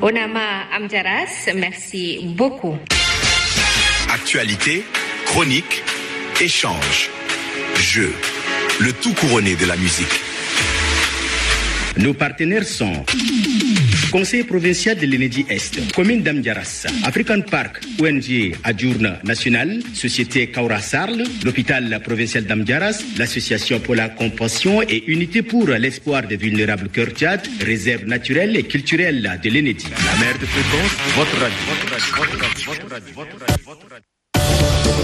Onama Amjaras, merci beaucoup. Actualité, chronique, échange, jeu, le tout couronné de la musique. Nos partenaires sont Conseil provincial de l'Enedi-Est, Commune d'Amdiaras, African Park, ONG Adjourne National, Société Kaura Sarl, l'Hôpital provincial d'Amdiaras, l'Association pour la compassion et Unité pour l'espoir des vulnérables Cœur Tchad, Réserve naturelle et culturelle de l'Enedi. La mer de fréquence, votre radio.